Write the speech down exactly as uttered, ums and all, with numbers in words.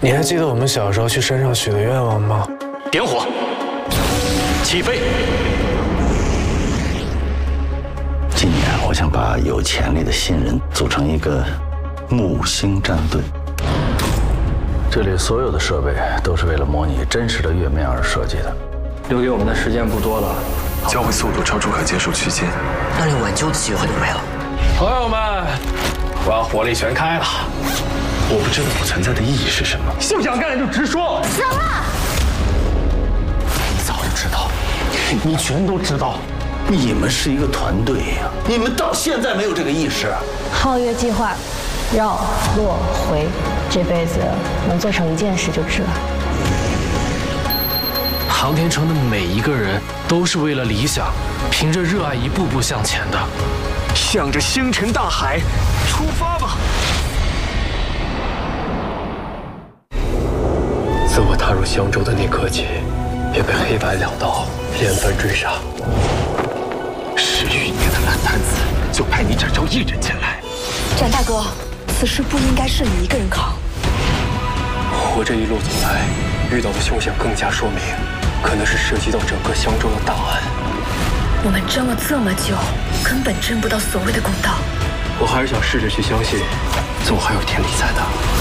你还记得我们小时候去山上许的愿望吗？ 点火，起飞。 今年我想把有潜力的新人组成一个木星战队。这里所有的设备都是为了模拟真实的月面而设计的。 留给我们的时间不多了， 交会速度超出可接受区间， 那连挽救的机会都没了。 朋友们，我要火力全开了。 我不知道我存在的意义是什么。 不想干就直说。 什么？ 早就知道，你全都知道。 你们是一个团队呀，你们到现在没有这个意识。 皓月计划，绕落回，这辈子能做成一件事就值了。 航天城的每一个人都是为了理想，凭着热爱一步步向前的。 向着星辰大海出发吧！ 自我踏入襄州的那刻起，便被黑白两道连番追杀。 十余年的烂摊子，就派你展昭一人前来。 展大哥，此事不应该是你一个人扛。 我这一路走来，遇到的凶险更加说明，可能是涉及到整个襄州的大案。 我们争了这么久，根本争不到所谓的公道。 我还是想试着去相信，总还有天理在的。